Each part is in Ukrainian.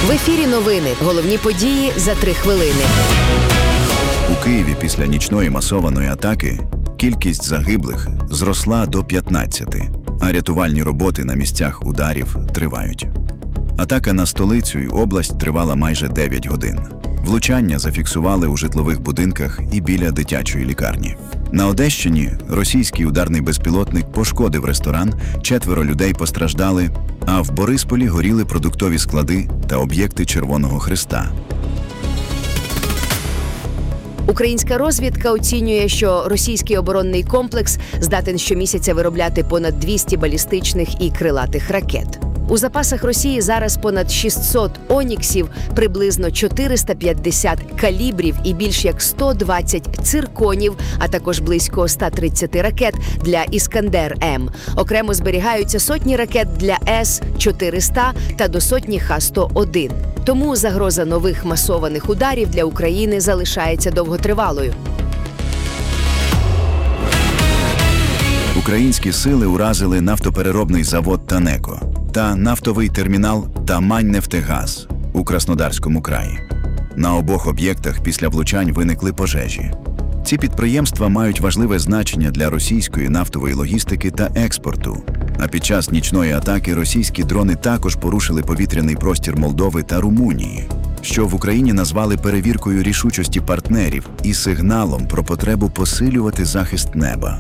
В ефірі новини. Головні події за 3 хвилини. У Києві після нічної масованої атаки кількість загиблих зросла до 15, а рятувальні роботи на місцях ударів тривають. Атака на столицю і область тривала майже 9 годин. Влучання зафіксували у житлових будинках і біля дитячої лікарні. На Одещині російський ударний безпілотник пошкодив ресторан, 4 людей постраждали, а в Борисполі горіли продуктові склади та об'єкти Червоного Хреста. Українська розвідка оцінює, що російський оборонний комплекс здатен щомісяця виробляти понад 200 балістичних і крилатих ракет. У запасах Росії зараз понад 600 «Оніксів», приблизно 450 калібрів і більш як 120 цирконів, а також близько 130 ракет для «Іскандер-М». Окремо зберігаються сотні ракет для С-400 та до сотні Х-101. Тому загроза нових масованих ударів для України залишається довготривалою. Українські сили уразили нафтопереробний завод «Танеко» та нафтовий термінал «Тамань-Нефтегаз» у Краснодарському краї. На обох об'єктах після влучань виникли пожежі. Ці підприємства мають важливе значення для російської нафтової логістики та експорту. А під час нічної атаки російські дрони також порушили повітряний простір Молдови та Румунії, що в Україні назвали перевіркою рішучості партнерів і сигналом про потребу посилювати захист неба.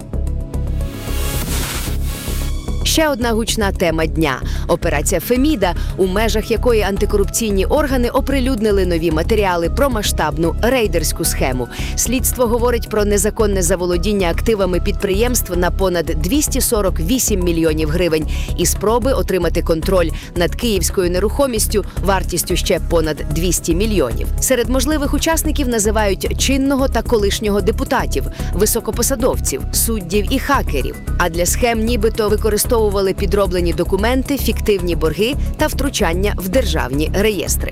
Ще одна гучна тема дня – операція «Феміда», у межах якої антикорупційні органи оприлюднили нові матеріали про масштабну рейдерську схему. Слідство говорить про незаконне заволодіння активами підприємств на понад 248 мільйонів гривень і спроби отримати контроль над київською нерухомістю вартістю ще понад 200 мільйонів. Серед можливих учасників називають чинного та колишнього депутатів, високопосадовців, суддів і хакерів. А для схем нібито використовували підроблені документи, фіктивні борги та втручання в державні реєстри.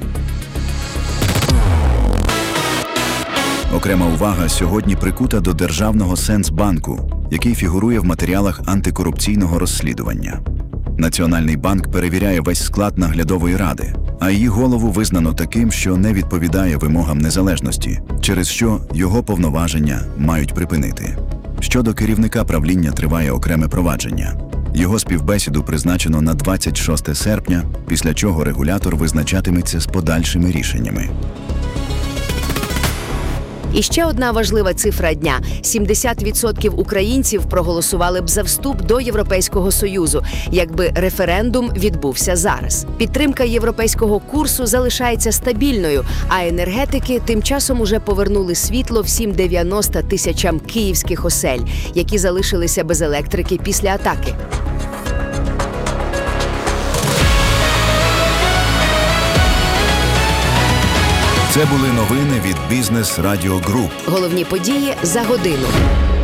Окрема увага сьогодні прикута до Державного Сенсбанку, який фігурує в матеріалах антикорупційного розслідування. Національний банк перевіряє весь склад наглядової ради, а її голову визнано таким, що не відповідає вимогам незалежності, через що його повноваження мають припинити. Щодо керівника правління триває окреме провадження. Його співбесіду призначено на 26 серпня, після чого регулятор визначатиметься з подальшими рішеннями. І ще одна важлива цифра дня – 70% українців проголосували б за вступ до Європейського Союзу, якби референдум відбувся зараз. Підтримка європейського курсу залишається стабільною, а енергетики тим часом уже повернули світло всім 90 тисячам київських осель, які залишилися без електрики після атаки. Це були новини від Бізнес Радіо Груп. Головні події за годину.